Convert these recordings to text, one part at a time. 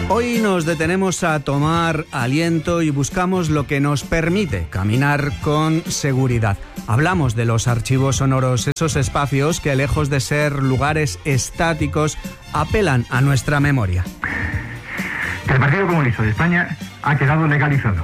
Hoy nos detenemos a tomar aliento y buscamos lo que nos permite caminar con seguridad. Hablamos de los archivos sonoros, esos espacios que, lejos de ser lugares estáticos, apelan a nuestra memoria. El Partido Comunista de España ha quedado legalizado.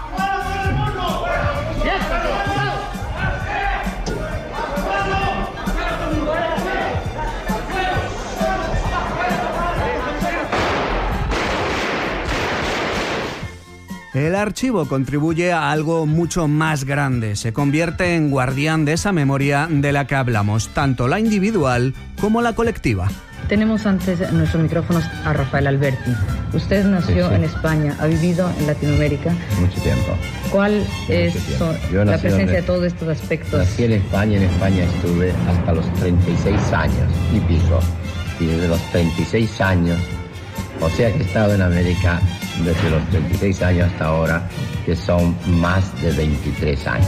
El archivo contribuye a algo mucho más grande. Se convierte en guardián de esa memoria de la que hablamos, tanto la individual como la colectiva. Tenemos antes en nuestros micrófonos a Rafael Alberti. Usted nació en España, ha vivido en Latinoamérica. Mucho tiempo. ¿Cuál es la presencia de todos estos aspectos? Nací en España estuve hasta los 36 años y pico. Y desde los 36 años, o sea que he estado en América desde los 36 años hasta ahora, que son más de 23 años.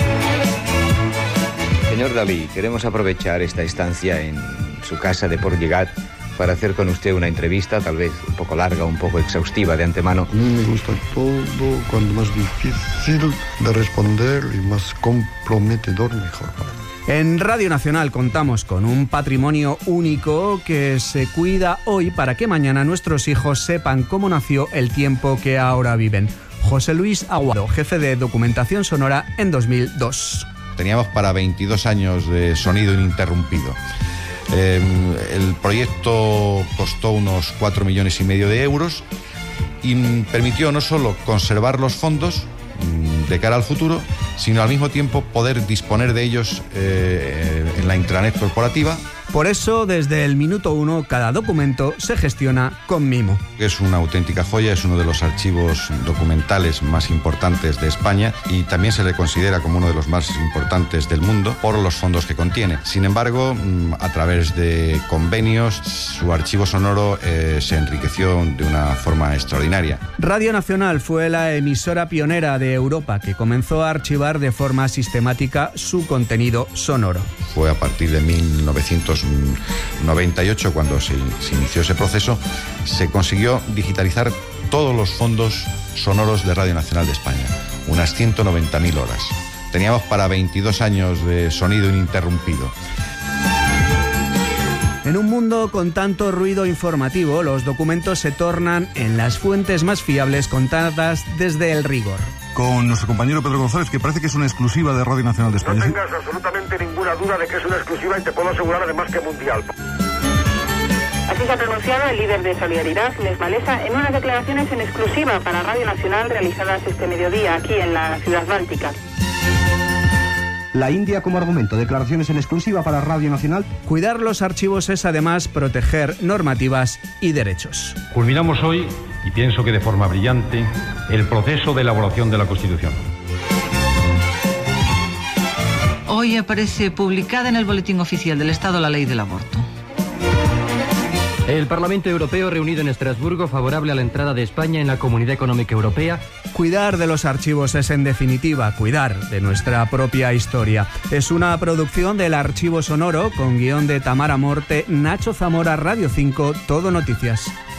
Señor Dalí, queremos aprovechar esta estancia en su casa de Port Lligat para hacer con usted una entrevista, tal vez un poco larga, un poco exhaustiva de antemano. A mí me gusta todo, cuanto más difícil de responder y más comprometedor, mejor para mí. En Radio Nacional contamos con un patrimonio único que se cuida hoy para que mañana nuestros hijos sepan cómo nació el tiempo que ahora viven. José Luis Aguado, jefe de documentación sonora en 2002. Teníamos para 22 años de sonido ininterrumpido. El proyecto costó unos 4,5 millones de euros y permitió no solo conservar los fondos de cara al futuro, sino al mismo tiempo poder disponer de ellos en la intranet corporativa. Por eso, desde el minuto 1, cada documento se gestiona con mimo. Es una auténtica joya, es uno de los archivos documentales más importantes de España y también se le considera como uno de los más importantes del mundo por los fondos que contiene. Sin embargo, a través de convenios, su archivo sonoro se enriqueció de una forma extraordinaria. Radio Nacional fue la emisora pionera de Europa que comenzó a archivar de forma sistemática su contenido sonoro. Fue a partir de 1998, cuando se inició ese proceso, se consiguió digitalizar todos los fondos sonoros de Radio Nacional de España, unas 190.000 horas. Teníamos para 22 años de sonido ininterrumpido. En un mundo con tanto ruido informativo, los documentos se tornan en las fuentes más fiables contadas desde el rigor. Con nuestro compañero Pedro González, que parece que es una exclusiva de Radio Nacional de España. No tengas absolutamente ninguna duda de que es una exclusiva y te puedo asegurar además que mundial. Así se ha pronunciado el líder de Solidaridad, Les Malesa, en unas declaraciones en exclusiva para Radio Nacional realizadas este mediodía aquí en la ciudad báltica. La India como argumento, declaraciones en exclusiva para Radio Nacional. Cuidar los archivos es además proteger normativas y derechos. Culminamos hoy, y pienso que de forma brillante, el proceso de elaboración de la Constitución. Hoy aparece publicada en el Boletín Oficial del Estado la Ley del Aborto. El Parlamento Europeo reunido en Estrasburgo favorable a la entrada de España en la Comunidad Económica Europea. Cuidar de los archivos es, en definitiva, cuidar de nuestra propia historia. Es una producción del Archivo Sonoro con guión de Tamara Morte, Nacho Zamora, Radio 5, Todo Noticias.